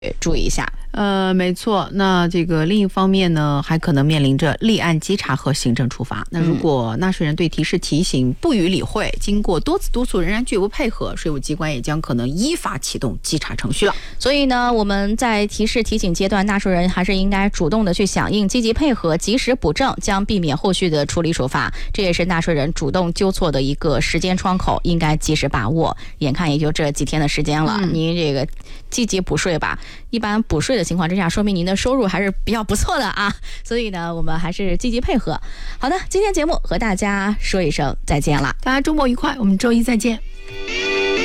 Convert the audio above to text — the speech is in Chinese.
注意一下。 没错。那这个另一方面呢，还可能面临着立案稽查和行政处罚。那如果纳税人对提示提醒不予理会，经过多次督促仍然拒不配合，税务机关也将可能依法启动稽查程序了。 所以呢，我们在提示提醒阶段，纳税人还是应该主动的去响应，积极配合，及时补正，将避免后续的处理处罚。这也是纳税人主动纠错的一个时间窗口，应该及时把握。眼看也就这几天的时间了，您这个积极补税吧。一般补税的情况之下，说明您的收入还是比较不错的啊。所以呢，我们还是积极配合。好的，今天节目和大家说一声再见了， 大家周末愉快，我们周一再见。